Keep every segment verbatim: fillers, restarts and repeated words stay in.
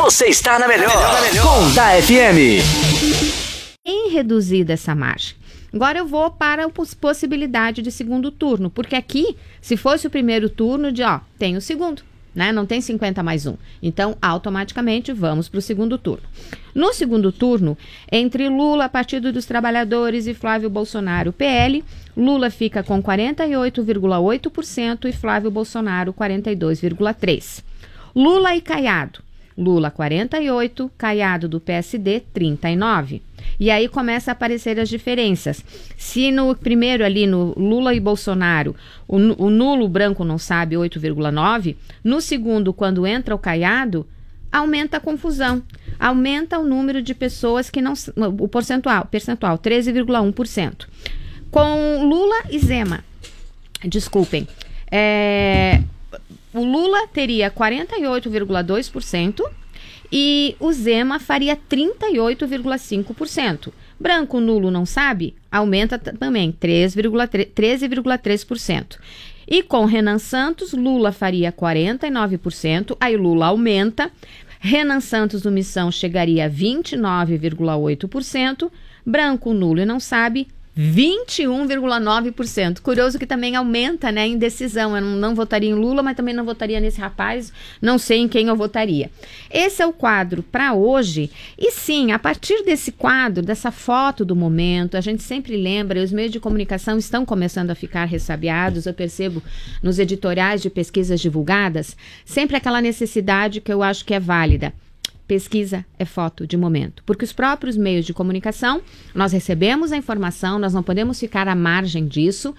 Você está na melhor, na melhor. Com da F M. Em reduzida essa margem. Agora eu vou para a possibilidade de segundo turno, porque aqui, se fosse o primeiro turno, de ó, tem o segundo, né? Não tem cinquenta mais um. Então, automaticamente, vamos para o segundo turno. No segundo turno, entre Lula, Partido dos Trabalhadores, e Flávio Bolsonaro, P L, Lula fica com quarenta e oito vírgula oito por cento e Flávio Bolsonaro quarenta e dois vírgula três por cento. Lula e Caiado. Lula quarenta e oito, Caiado do P S D trinta e nove. E aí começa a aparecer as diferenças. Se no primeiro ali, no Lula e Bolsonaro, o, o nulo o branco não sabe oito vírgula nove, no segundo, quando entra o Caiado, aumenta a confusão. Aumenta o número de pessoas que não... O percentual, percentual treze vírgula um por cento. Com Lula e Zema, desculpem, é... o Lula teria quarenta e oito vírgula dois por cento e o Zema faria trinta e oito vírgula cinco por cento. Branco, nulo, não sabe? Aumenta t- também treze vírgula três por cento. E com Renan Santos, Lula faria quarenta e nove por cento, aí Lula aumenta. Renan Santos do Missão chegaria a vinte e nove vírgula oito por cento. Branco, nulo e não sabe, vinte e um vírgula nove por cento. Curioso que também aumenta, né, a indecisão. Eu não, não votaria em Lula, mas também não votaria nesse rapaz. Não sei em quem eu votaria. Esse é o quadro para hoje. E sim, a partir desse quadro, dessa foto do momento, a gente sempre lembra, os meios de comunicação estão começando a ficar ressabiados. Eu percebo nos editoriais de pesquisas divulgadas, sempre aquela necessidade que eu acho que é válida. Pesquisa é foto de momento, porque os próprios meios de comunicação, nós recebemos a informação, nós não podemos ficar à margem disso,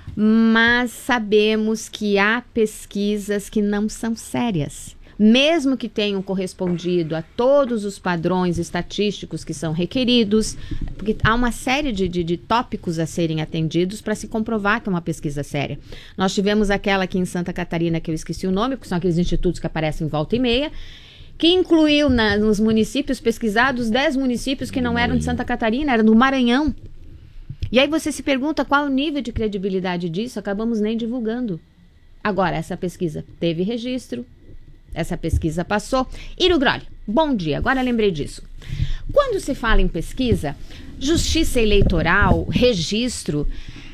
mas sabemos que há pesquisas que não são sérias, mesmo que tenham correspondido a todos os padrões estatísticos que são requeridos, porque há uma série de, de, de tópicos a serem atendidos para se comprovar que é uma pesquisa séria. Nós tivemos aquela aqui em Santa Catarina, que eu esqueci o nome, porque são aqueles institutos que aparecem em volta e meia, que incluiu na, nos municípios pesquisados dez municípios que não eram de Santa Catarina, eram do Maranhão. E aí você se pergunta qual o nível de credibilidade disso, acabamos nem divulgando. Agora, essa pesquisa teve registro, essa pesquisa passou. Iro Grolli, bom dia, agora lembrei disso. Quando se fala em pesquisa, justiça eleitoral, registro,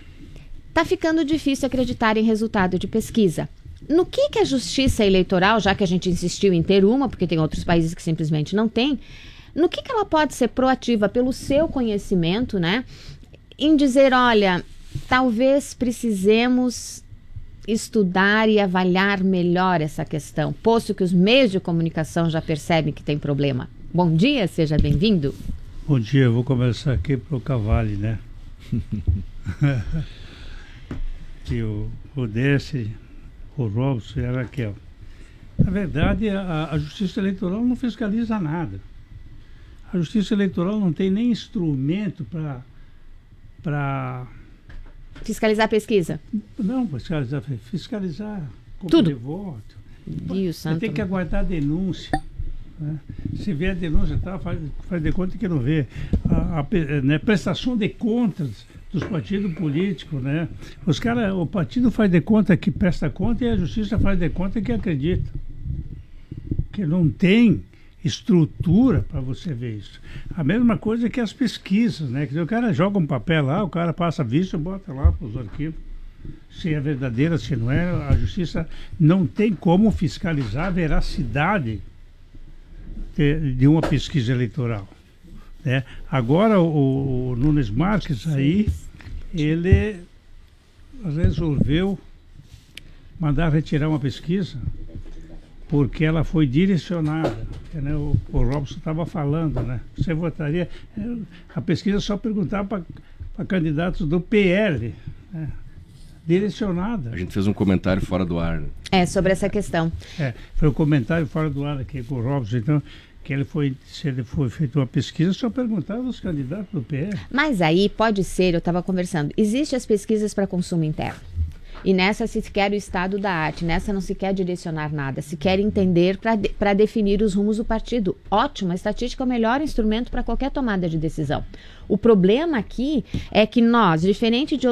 tá ficando difícil acreditar em resultado de pesquisa. No que, que a justiça eleitoral, já que a gente insistiu em ter uma, porque tem outros países que simplesmente não tem, no que, que ela pode ser proativa pelo seu conhecimento, né? Em dizer, olha, talvez precisemos estudar e avaliar melhor essa questão, posto que os meios de comunicação já percebem que tem problema. Bom dia, seja bem-vindo. Bom dia, eu vou começar aqui pro Cavalli, né? Que o, o desse... o Robson e a Raquel. Na verdade, a, a Justiça Eleitoral não fiscaliza nada. A Justiça Eleitoral não tem nem instrumento para... para fiscalizar a pesquisa? Não, fiscalizar, fiscalizar tudo. De voto. Deus Você santo. tem que aguardar a denúncia. Né? Se vê a denúncia, tá, faz, faz de conta que não vê. A, a, né, prestação de contas dos partidos políticos, né? Os cara, o partido faz de conta que presta conta e a justiça faz de conta que acredita. Que não tem estrutura para você ver isso. A mesma coisa que as pesquisas, né? Que o cara joga um papel lá, o cara passa visto e bota lá para os arquivos. Se é verdadeira, se não é, a justiça não tem como fiscalizar a veracidade de, de uma pesquisa eleitoral. Né? Agora o, o Nunes Marques aí, ele resolveu mandar retirar uma pesquisa porque ela foi direcionada, né? o, o Robson estava falando, né? Você votaria, a pesquisa só perguntava para candidatos do P L, né? Direcionada. A gente fez um comentário fora do ar. Né? É, sobre essa questão. É, foi um comentário fora do ar aqui com o Robson, então, que ele foi, se ele foi feito uma pesquisa, só perguntava aos candidatos do P L. Mas aí pode ser, eu estava conversando, existem as pesquisas para consumo interno. E nessa se quer o estado da arte, nessa não se quer direcionar nada, se quer entender para de, para definir os rumos do partido. Ótimo, a estatística é o melhor instrumento para qualquer tomada de decisão. O problema aqui é que nós, diferente de